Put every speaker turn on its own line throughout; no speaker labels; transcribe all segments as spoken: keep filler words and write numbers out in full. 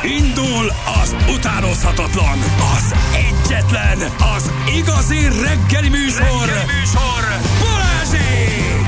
Indul az utánozhatatlan, az egyetlen, az igazi reggeli műsor, reggeli műsor. Balázsék!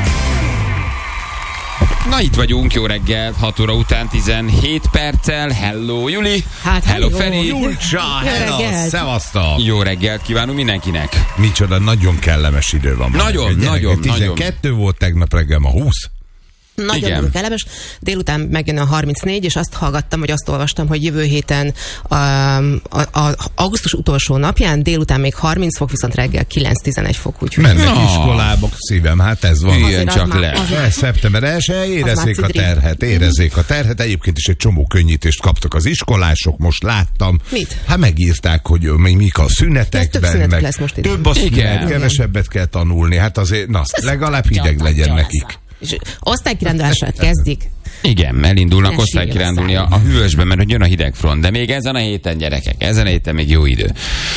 Na itt vagyunk, jó reggel, hat óra után tizenhét perccel. Hello, Juli!
Hát,
hello,
hello.
Feri!
Julcsa, hello, szevasztok!
Jó reggelt kívánunk mindenkinek!
Micsoda, nagyon kellemes idő van.
Nagyon,
Gyerekek,
nagyon,
tizenkettő nagyon. Volt tegnap reggel, ma húsz.
Nagyon kellemes. Délután megjön a harmincnégy, és azt hallgattam, vagy azt olvastam, hogy jövő héten a, a, a augusztus utolsó napján délután még harminc fok, viszont reggel kilenc-tizenegy fok. Úgyhogy
mennek no. iskolába, szívem, hát ez van.
Ilyen csak le.
Ez szeptember elsője, érezzék a terhet, érezzék a terhet. Egyébként is egy csomó könnyítést kaptak az iskolások, most láttam.
Mit?
Hát megírták, hogy még mik a szünetekben.
Több szünet
meg
lesz most idő.
Több a szünet,
Igen.
kevesebbet kell tanulni. Hát azért, na, legalább hideg legyen nekik.
És osztálykirándulásra kezdik.
Igen, elindulnak
Esélye
osztálykirándulni a,
a
a hűvösbe, mert hogy jön a hidegfront, de még ezen a héten, gyerekek, ezen a héten még jó idő.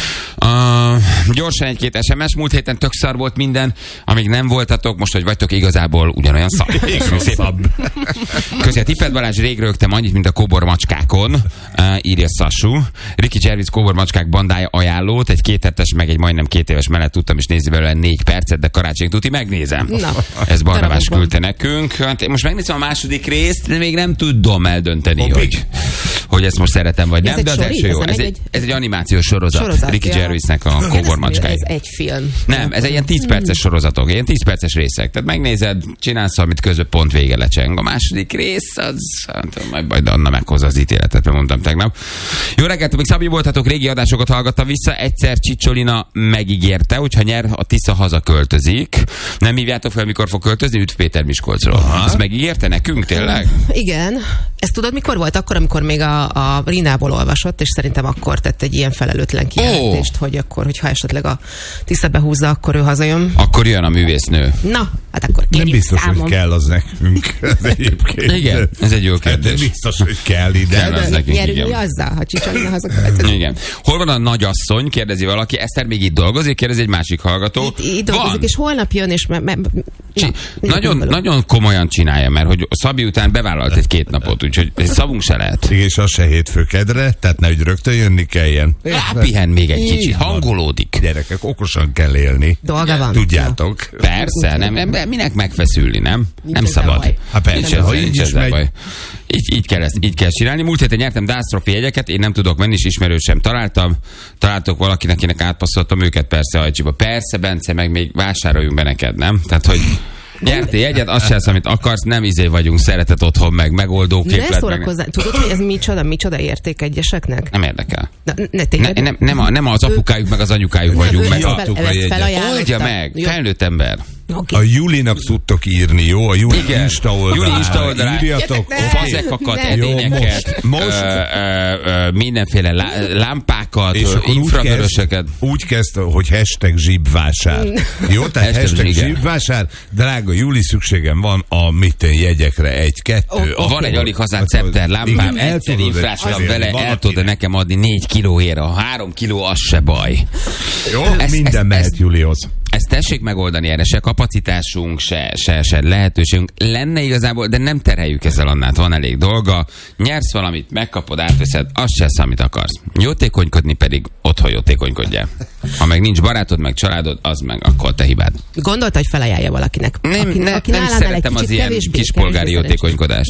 Uh, gyorsan egy-két es em es, múlt héten tök szar volt minden, amíg nem voltatok, most, hogy vagytok, igazából ugyanolyan szar. Köszönöm szépen. Közé a Tippet Balázs, rég rögtem annyit, mint a kóbor macskákon, uh, írja Sasu. Ricky Gervais kóbor macskák bandája ajánlót, egy kéthetes, meg egy majdnem két éves mellett tudtam is nézni belőle négy percet, de karácsony tuti megnézem.
Na,
ez Barnabás küldte nekünk. Hát most megnézem a második részt, de még nem tudom eldönteni,
Hoppik.
hogy, hogy ezt most szeretem, vagy
Ez
nem, de az
sori?
első jó.
Ez
Ez
egy-
egy, ez egy animációs sorozat.
Sorozat,
Ricky
ja.
Gervaisnek a
Én
kóbor
azt mondom,
macskái.
Ez egy film.
Nem, ez egy ilyen tíz perces sorozatok, ilyen tíz perces részek. Tehát megnézed, csinálsz, amit közben pont vége lecseng. A második rész, az, hát, majd, majd Anna meghozza az ítéletet, mert mondtam tegnap. Jó reggelt, még Szabi voltatok, régi adásokat hallgattam vissza. Egyszer Csicsolina megígérte, hogyha nyer, a Tisza haza költözik. Nem hívjátok fel, mikor fog költözni? Üdv Péter Miskolcról. Azt megígérte nekünk, tényleg?
Igen. Ezt tudod, mikor volt? Akkor, amikor még a, a Rinából olvasott, és szerintem akkor tett egy ilyen felelőtlen kijelentést, oh. hogy akkor, hogyha esetleg a Tisza behúzza, akkor ő hazajön.
Akkor jön a művésznő.
Na, hát akkor
Nem
kérjük
biztos,
számom.
hogy kell az nekünk. Egyébként.
Igen, ez egy jó
De
kérdés.
biztos, hogy kell ide.
Kell az nekünk,
Nyerünk mi
igen.
azzal, ha Csicsolina hazaköltözik?
Igen. Hol van a nagyasszony? Kérdezi valaki. Eszter még itt dolgozik? Kérdezi egy másik hallgató.
Itt, itt dolgozik, és holnap jön, és me, me,
Csi-
na,
nagyon, nagyon komolyan csinálja, mert hogy Szabi után bevállalt egy két napot, úgyhogy szavunk se lehet.
És az se hétfő kedre, tehát ne, hogy rögtön jönni kelljen.
Rápihen még egy kicsit,
Így van.
hangolódik.
Gyerekek, okosan kell élni.
Dolga van.
Tudjátok.
Persze, nem, nem, minek megfeszülni, nem? Nem
ezzel
szabad.
baj.
Hát persze,
Nincs ezzel-
ha így
nincs
is
ezzel
megy.
baj. Így, így, kell ezt, így kell csinálni. Múlt héten nyertem Dásztrofi jegyeket, én nem tudok menni, és ismerősem találtam. Találtok valakinek, akinek átpasszoltam őket, persze Ajcsiba. Persze, Bence, meg még vásároljunk be neked, nem? Tehát, hogy nyertél jegyet, azt sem, amit akarsz, nem izé vagyunk, szeretet otthon, meg megoldó
Ne
képlet. Meg...
szórakozzál. Tudod, hogy ez micsoda, micsoda érték egyeseknek?
Nem érdekel.
Na, ne,
Ne,
tényleg?
nem, nem, a, nem az apukájuk, meg az anyukájuk vagyunk,
ő
meg
ezt
a...
fel-
adtuk a
ezt
jegyet.
felajánlotta.
Oldja meg,
Jó.
felnőtt ember.
Okay.
A Julinak tudtok írni, jó? A Juli
Igen.
Insta oldalára.
Juli Insta oldalára.
Írjatok.
Ne.
Fazekakat,
Nem.
edényeket,
Jó, most- most-
ö, ö, ö, mindenféle lá, lámpákat,
És akkor úgy
infravöröseket.
kezd, úgy kezd, hogy hashtag zsibvásár. Jó, tehát
Hashtag,
hashtag
igen.
zsibvásár. Drága Juli, szükségem van a mitten jegyekre egy-kettő.
Ó,
Van egy alig hazán Cepter lámpám,
Igen, el
egyszer
tudod,
infrás van
azért
vele, el
valakinek.
tudod nekem adni négy kilóért, a három kiló az se baj.
Jó,
Ezt-
minden
ezt-
mehet
ezt-
Julihoz.
Ezt tessék megoldani, erre se kapacitásunk, se, se, se lehetőségünk. Lenne igazából, de nem terheljük ezzel Annát, van elég dolga. Nyersz valamit, megkapod, átveszed, azt se lesz, amit akarsz. Jótékonykodni pedig otthon jótékonykodjál. Ha meg nincs barátod, meg családod, az meg akkor te hibád.
Gondolta, hogy felajánlja valakinek.
Nem,
Aki-
ne,
aki
nem
nálánál egy
szeretem az
kicsit
ilyen
kevésbé-
kispolgári
kevésbé
jótékonykodást.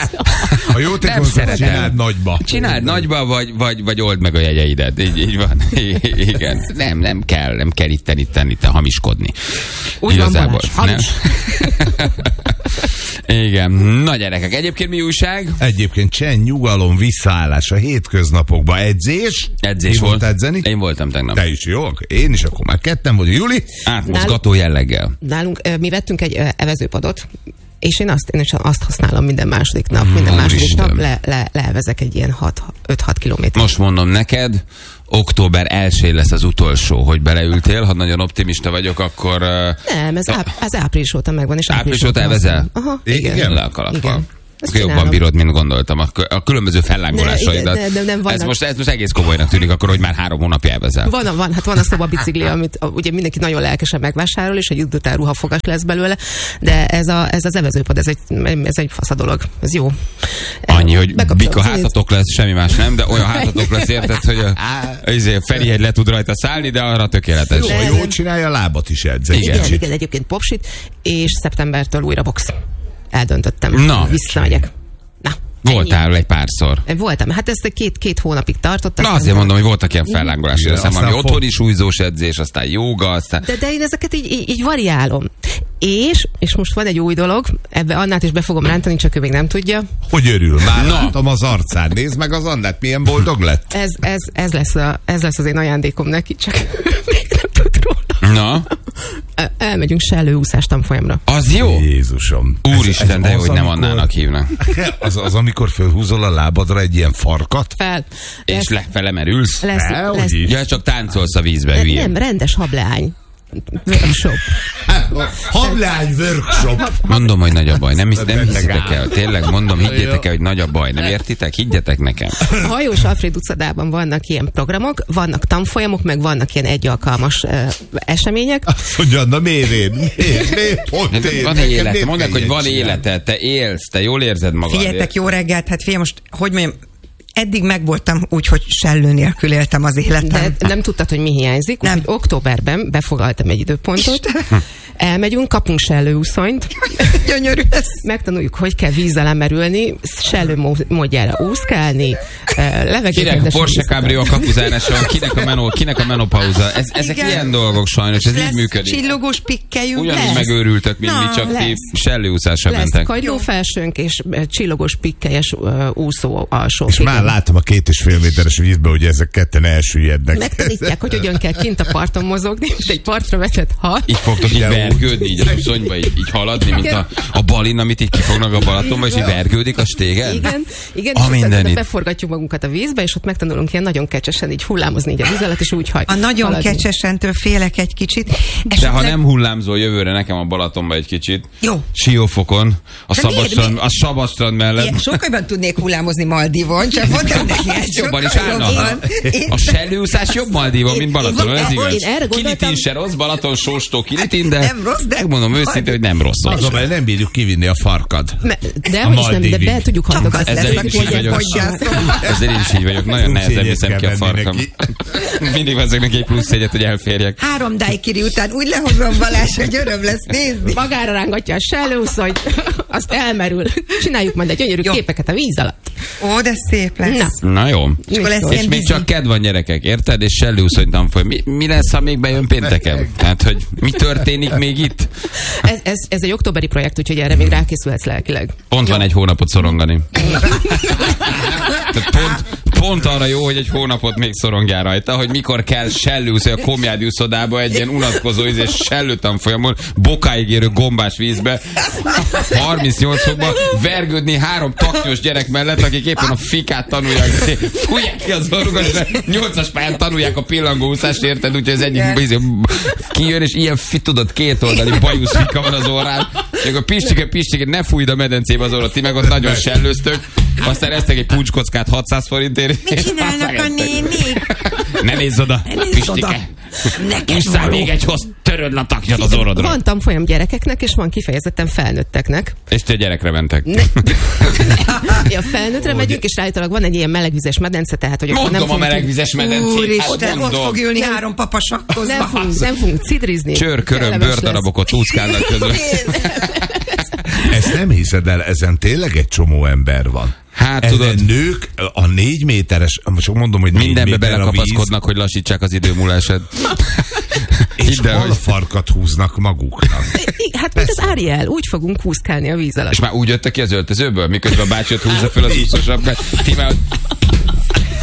A jótékonykodást
szeretem.
csináld nagyba.
Csináld nagyba, vagy, vagy, vagy old meg a jegyeidet. Így, így van. Igen. Nem, nem kell, nem kell itten, itten, itten hamiskodni.
Úgy van, Balázs, hamis.
Igen. Na gyerekek, egyébként mi újság?
Egyébként csend, nyugalom, visszaállás a hétköznapokba. Edzés.
Edzés
Ki
volt.
volt edzeni?
Én voltam tegnap.
Te is jó? Én is, akkor már ketten vagyunk. Juli?
Átmozgató jelleggel.
Nálunk ö, mi vettünk egy ö, evezőpadot, és én azt, én is azt használom minden második nap. Minden
Úristen.
második nap le, le, levezek egy ilyen öt-hat kilométer.
Most mondom neked, október elsején lesz az utolsó, hogy beleültél. Ha nagyon optimista vagyok, akkor... Uh,
Nem, ez, áp, ez április óta megvan, és
április óta elvezel?
Aha,
Igen.
igen.
Le a kalappal.
Igen.
Jobban bírod, mint gondoltam. A, a különböző fellángolásaidat.
De, de, de nem
ez, most, ez most egész komolynak tűnik, akkor, hogy már három hónapja elvezel.
Van, van, hát van a szobabicikli, amit ugye mindenki nagyon lelkesen megvásárol, és egy idő után ruhafogas lesz belőle, de ez, a, ez az evezőpad, ez egy, ez egy fasz a dolog. Ez jó.
Annyi, hogy bika hátatok lesz, semmi más nem, de olyan hátatok lesz, érted, hogy a, a Ferihegy le tud rajta szállni, de arra tökéletes.
Jó, jó csinálja, a lábat is edz.
Igen, igen, igen, egyébként popsit, és szeptembertől újra box. Eldöntöttem.
Na.
Visszamegyek. Na.
Voltál ennyi. Egy párszor.
Voltam. Hát ezt két, két hónapig tartott.
Na azért mondom, hogy voltak ilyen fellángolások. Aztán, aztán valami otthoni súlyzós edzés, aztán jóga, aztán...
De, de én ezeket így, így, így variálom. És, és most van egy új dolog, ebbe Annát is be fogom rántani, csak ő még nem tudja.
Hogy örül? Már látom az arcán. Nézd meg az Annát, milyen boldog lett.
Ez, ez, ez, lesz, a, ez lesz az én ajándékom neki, csak még nem tud róla.
Na?
Elmegyünk sellőúszás tanfolyamra.
Az jó?
Jézusom.
Úristen, de jó, hogy nem amikor... Annának hívnak.
Az, az, amikor fölhúzol a lábadra egy ilyen farkat?
Fel.
És lesz, lefele merülsz?
Lesz,
Fel,
lesz.
Ja, csak táncolsz a vízbe, hülye.
Nem, rendes hableány. Workshop.
Hableány workshop.
Mondom, hogy nagy a baj. Nem, nem hiszitek el. Tényleg mondom, higgyétek el, hogy nagy a baj. Nem értitek? Higgyetek nekem.
A Hajós Alfréd utcadában vannak ilyen programok, vannak tanfolyamok, meg vannak ilyen egyalkalmas uh, események.
Azt mondja, na miért én? Miért? Miért? Pont én?
Van élet. Mondd meg, hogy van életed. Te élsz, te jól érzed magad.
Figyeljetek, jó reggelt. Hát figyelj, most, hogy mondjam, eddig megvoltam úgy, hogy sellő nélkül éltem az életem.
De nem tudtad, hogy mi hiányzik? Nem. Úgy, októberben befoglaltam egy időpontot. Elmegyünk, kapunk sellőúszonyt.
Gyönyörű ez.
Megtanuljuk, hogy kell vízzel lemerülni, sellő módjára úszkálni, levegőt.
Kinek a Porsche Cabrio a kapuzárása, kinek a, menó, kinek a menopauza. Ez, ezek igen. Ilyen dolgok sajnos, ez lesz így működik.
Csillogós pikkelyünk.
Ugyanúgy megőrültök, mint na, mi, csak lesz. Ti sellőúszásra
lesz
mentek.
kagylófelsőnk és csillogós pikkelyes úszó alsó.
És igen. Már látom a két és fél méteres vízbe, hogy ezek ketten elsüllyednek.
Megtanítják, hogy hogyan kell kint a parton mozogni, mint egy partra vetett hal.
Így fogtok így vergődni, így a szonyba, így, így haladni, mint a, a balin, amit így kifognak a Balatonba, és így vergődik a stéged.
Igen, igen,
a
és utána beforgatjuk magunkat a vízbe, és ott megtanulunk ilyen nagyon kecsesen így hullámozni így a víz alatt, és úgy haj.
A nagyon haladni. Kecsesentől félek egy kicsit.
De esetleg... ha nem hullámzol jövőre nekem a Balatonba egy kicsit,
jó.
Siófokon, a Szabadstrand, a Szabadstrand mellett.
Igen, sokkal jobban tudnék hullámozni Maldivon, csak mondtam neki, hogy
jobban is állna. A sellőúszás jobb Maldivon, mint Balaton, ez igaz. Kilitin se rossz, Balaton sóstó Kilitin, de
nem rossz, de
megmondom őszintén, hogy nem rossz.
Az, amely nem bírjuk kivinni a farkad.
De hogy nem, de be tudjuk hajtogatni.
Ezzel én is így vagyok. Ezzel én is így vagyok. Nagyon nehezen viszem ki a farkam. Mindig veszek neki egy plusz egyet, hogy elférjek.
Három dájkiri után úgy lehozom Balázs, hogy öröm lesz nézni.
Magára rángatja a sellőúszonyt, azt elmerül. Csináljuk majd egy gyönyörű jó. Képeket a víz alatt.
Ó, de szép lesz.
Na, Na jó. És, és még csak kedv van, gyerekek, érted? És sellőúszony tanfolyam. Mi, mi lesz, ha még bejön pénteken? Tehát, hogy mi történik még itt?
Ez, ez, ez egy októberi projekt, úgyhogy erre még rákészülhetsz lelkileg.
Pont jó. Van egy hónapot szorongani. pont, pont arra jó, hogy egy hónapot még szorongjál rajta, hogy mikor kell sellőúszni a Komjádi úszodába egy ilyen unatkozó és sellőtanfolyamon, bokáig érő gombás vízbe, harmincnyolc fokban vergődni három taknyos gyerek mellett, akik éppen a fikát tanulják, fújják ki az orrukat, de nyolcas pályán tanulják a pillangóúszást, érted? Úgyhogy az egyik kijön, és ilyen fit, tudod, két oldali bajusz fika van az orrán, és a pistike, pistike, ne fújd a medencébe az orrot, ti meg ott nagyon sellőztök, aztán eztek egy puncskockát hatszáz forintért.
Mit csinálnak a nénik?
Ne nézz oda, pistike. Ússzál még egy hoz, töröd a taknyod az orrodra.
Van tanfolyam gyerekeknek, és van kifejezetten felnőtteknek.
És te gyerekre mentek.
Ne. Ja, felnőttre megyünk, és állítólag van egy ilyen melegvizes medence, tehát hogy
mondom
nem
a melegvizes medencét.
Úristen, ott fog ülni nem, három papa sakkozva.
Nem fogunk, nem fogunk cidrizni.
Csőrköröm, bőrdarabokat úszkálnak közben.
Ezt nem hiszed el, ezen tényleg egy csomó ember van.
Hát
ezen
tudod,
nők a négy méteres, csak mondom, hogy négy
mindenbe
méter
belekapaszkodnak, hogy lassítsák az időmúlását.
És hol farkat húznak maguknak.
Hát mint az Ariel, úgy fogunk húzkálni a víz alatt.
És már úgy jöttek ki az öltözőből, miközben a bácsi ott húzza fel az úszosabb, mert ti már...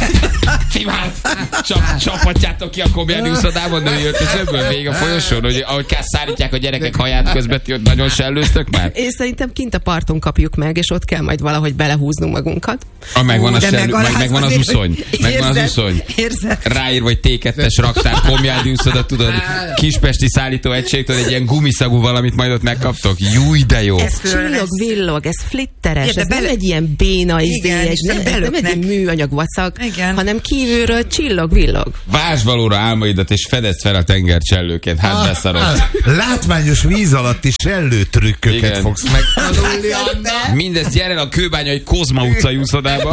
Csap, csaphatjátok ki a komjádi úszodában, de jött az öbből végig a folyosón, hogy ahogy szállítják a gyerekek haját közben, ti ott nagyon sellőztök már?
Én szerintem kint a parton kapjuk meg, és ott kell majd valahogy belehúznunk magunkat.
A megvan, a sellő,
meg,
meg, megvan az uszony. Megvan az uszony. Ráír vagy té kettes raktár komjádi úszodat, tudod, kispesti szállítóegység, tudod, egy ilyen gumiszagú valamit majd ott megkaptok. Júj, de jó.
Ez csillog, villog, ez flitteres, ez bele... nem egy ilyen béna izé, egy, nem, nem egy műanyag vacak, igen, hanem kívülről csillog, villog.
Vásd valóra álmaidat, és fedezd fel a tengercsellőket, hát ah, beszarod. Ah,
látványos víz alatti sellőtrükköket fogsz megtanulni.
Mindezt jelen a kőbányai Kozma utcai úszodába.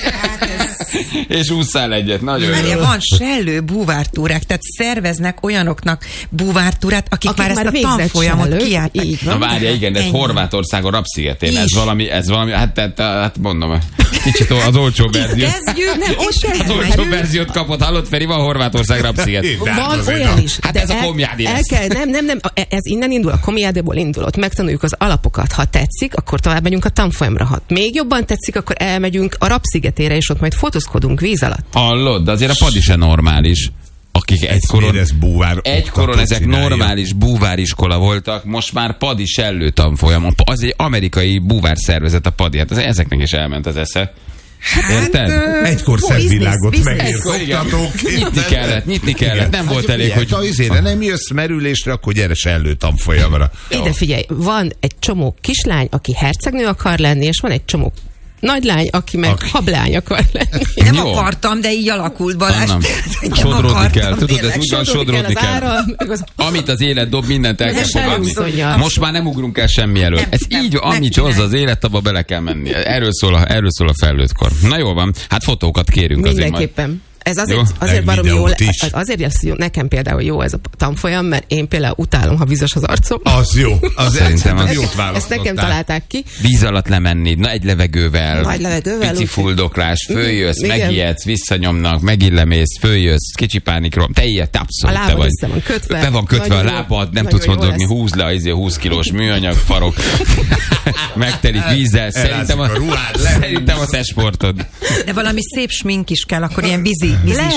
És ússzál egyet, nagyon
jó. Van sellő búvártúrák, tehát szerveznek olyanoknak búvártúrát, akik, akik már, már ezt a tanfolyamot kiárták.
Na várja, igen, de ez Horvátországon Rapszigetén. Ez valami, ez valami, hát, hát, hát mondom, kicsit az olcsó verzió.
Nem,
az olcsó verziót kapott, hallott Feri, van Horvátország Rapsziget.
Van olyan is.
Hát ez a komjádi
lesz. Kell, nem, nem, nem, ez innen indul, a komjádiból indul, ott megtanuljuk az alapokat. Ha tetszik, akkor tovább megyünk a tanfolyamra. Ha még jobban tetszik, akkor elmegyünk a Rapszigetére, és ott majd fotózkodunk víz alatt.
Hallod, de azért a padi se normális. Akik egykoron, egykoron ezek csinálja. Normális búváriskola voltak, most már padi sellő tanfolyam. Az egy amerikai búvár szervezet a padi. Hát ezeknek is elment az esze.
Hát,
érted?
Egykor szemvilágot megérszoktatók.
Nyitni kellett, nyitni kellett. Igen. Nem volt elég, hogy...
Ha izére nem jössz merülésre, akkor gyere sellő tanfolyamra.
Ide figyelj, van egy csomó kislány, aki hercegnő akar lenni, és van egy csomó nagylány, aki meg aki... hablány akar lenni.
Nem jó. Akartam, de így alakult, Balázs.
Sodródni kell. Tudod, ez úgy van, sodródni kell. Az ára, az... Amit az élet dob, mindent el kell fogadni. Most már nem ugrunk el semmi elől. Ez nem, így, nem, amit hozza az élet, abba bele kell menni. Erről szól a, erről szól a felnőttkor. Na jól van, hát fotókat kérünk azért majd.
Mindenképpen. Ez azért, azért barom jó, azért lesz jó, nekem például jó ez a tanfolyam, mert én például utálom, ha vizes az arcom.
Az jó, az szerintem az jót
választottál. Ezt nekem találták ki.
Víz alatt lemenni, na egy levegővel,
Nagy levegővel
pici fuldoklás, följössz, megijedsz, visszanyomnak, megillemész, följössz, kicsi pánikról, te ilyet, abszolút
a
te vagy.
Van kötve.
Be van kötve a lábad, nem tudsz mozogni, húzd le az húsz kilós műanyag farok, megtelik vízzel, szerintem a, szerintem a te sportod.
De valami szép smink is kell, akkor ilyen vízi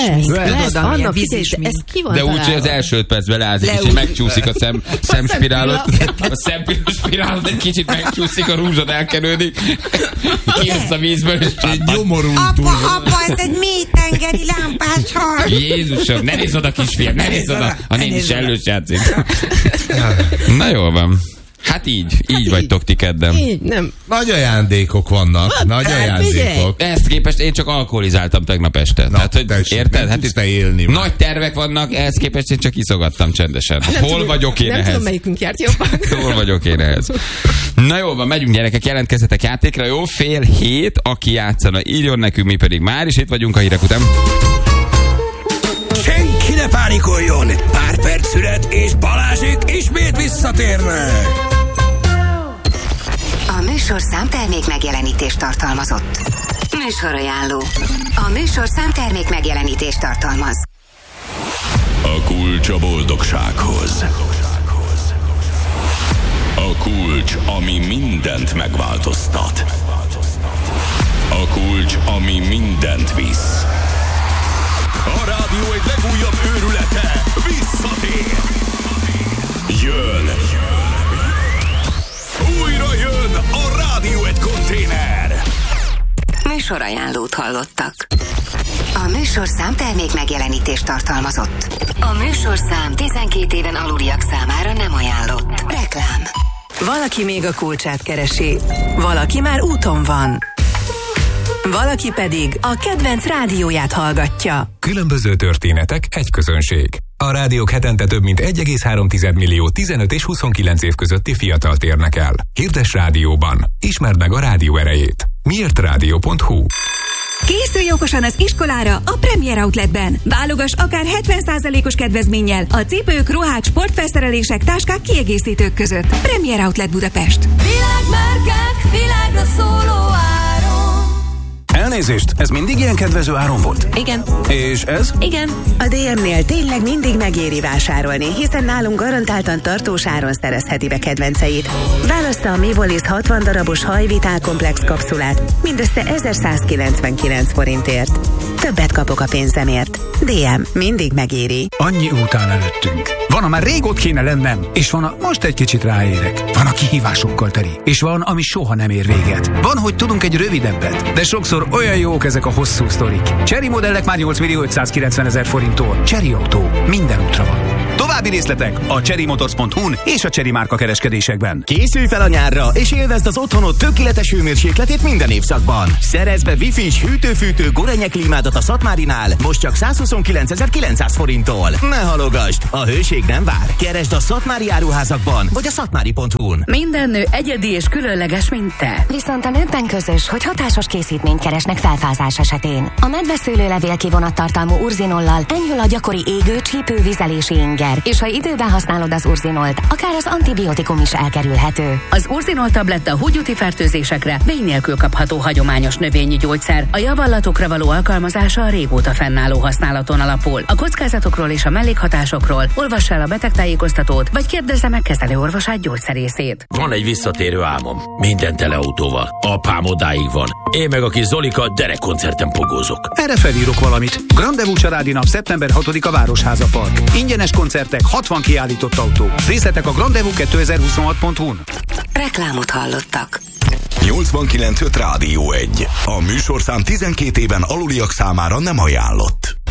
de úgy, hogy az első öt percben leázik, és megcsúszik a szem, szemspirálot. A szemspirálot egy kicsit megcsúszik, a rúzsod elkenődik. Kijössz a vízből, és
nyomorult.
Apa, apa, ez egy mélytengeri lámpás hal.
Jézusom, ne nézz oda, kisfiam, ne nézz oda. A néni is ellős játszik. Na jól van. Hát így, így hát vagytok ti kedden.
Így, nem.
Nagy ajándékok vannak, hát, nagy ajándékok.
Ezt képest én csak alkoholizáltam tegnap este. Na, tehát, hogy
tessék,
érted? Hát
itt élni
nagy már. Tervek vannak, ehhez képest én csak iszogattam csendesen. Hát hol tudom, vagyok én
nem
ehhez?
Nem tudom, melyikünk járt jobban.
Hol vagyok én ehhez? Na jó van, megyünk gyerekek, jelentkezzetek játékra, jó? Fél hét, aki játszana, írjon nekünk, mi pedig már is itt vagyunk a hírek után.
Senki ne pánikoljon! Pár perc szület, és Balázsék ismét visszatérnek!
A műsorszám termék megjelenítést tartalmazott. Műsorajánló. A műsorszám termék megjelenítést tartalmaz.
A kulcs a boldogsághoz. A kulcs, ami mindent megváltoztat. A kulcs, ami mindent visz. A rádió egy legújabb őrülete visszatér. Jön. Újra jön a Rádió egy konténer.
Műsorajánlót hallottak. A műsorszám termék megjelenítést tartalmazott. A műsorszám tizenkét éven aluliak számára nem ajánlott. Reklám. Valaki még a kulcsát keresi. Valaki már úton van. Valaki pedig a kedvenc rádióját hallgatja.
Különböző történetek, egy közönség. A rádiók hetente több mint egy egész három millió tizenöt és huszonkilenc év közötti fiatalt érnek el. Hirdess rádióban. Ismerd meg a rádió erejét. miért rádió pont hu.
Készülj okosan az iskolára a Premier Outletben. Válogass akár hetven százalékos kedvezménnyel a cipők, ruhák, sportfelszerelések, táskák, kiegészítők között. Premier Outlet Budapest.
Világmárkák, világra szóló áron. Elnézést, ez mindig ilyen kedvező áron volt?
Igen.
És ez?
Igen.
A dé em-nél tényleg mindig megéri vásárolni, hiszen nálunk garantáltan tartós áron szerezheti be kedvenceit. Válassza a Mivolis hatvan darabos hajvitálkomplex kapszulát mindössze ezerszázkilencvenkilenc forintért. Többet kapok a pénzemért. dé em mindig megéri.
Annyi után előttünk. Van, amár rég ott kéne lennem, és van, a most egy kicsit ráérek. Van, a kihívásokkal teli, és van, ami soha nem ér véget. Van, hogy tudunk egy rövidebbet, de sokszor olyan jók ezek a hosszú sztorik. Chery modellek már nyolc millió ötszázkilencven ezer forinttól. Chery Autó. Minden útra való. További részletek a chery motors pont hu-n és a Chery márka kereskedésekben.
Készülj fel a nyárra, és élvezd az otthonod tökéletes hőmérsékletét minden évszakban. Szerezd be Wi-Fi-s hűtő-fűtő Gorenje klímádat a Szatmárinál, most csak százhuszonkilencezer-kilencszáz forinttól. Ne halogasd, a hőség nem vár. Keresd a Szatmári áruházakban, vagy a szatmári pont hu-n.
Minden nő egyedi és különleges, mint te. Viszont a nőkben közös, hogy hatásos készítményt keresnek felfázás esetén. A medveszőlőlevél kivonattartalmú urzinollal enyhül a gyakori égő, csípő, vizelési inger, és ha időben használod az urzinolt, akár az antibiotikum is elkerülhető. Az urzinol tabletta húgyúti fertőzésekre vény nélkül kapható hagyományos növényi gyógyszer. A javallatokra való alkalmazása a régóta fennálló használaton alapul. A kockázatokról és a mellékhatásokról olvass el a betegtájékoztatót, vagy kérdezze meg kezelőorvosát, gyógyszerészét.
Van egy visszatérő álmom. Minden tele autóval. Apám odáig van. Én meg a kis Zolika derekkoncerten pogózok.
Erre felírok valamit. Grandevú családi nap szeptember hatodika Városháza Park. Ingyenes koncertek, hatvan kiállított autó. Részletek a grandevú kétezer-huszonhat pont hu-n.
Reklámot hallottak.
nyolcvankilenc öt Rádió egy. A műsorszám tizenkét éven aluliak számára nem ajánlott.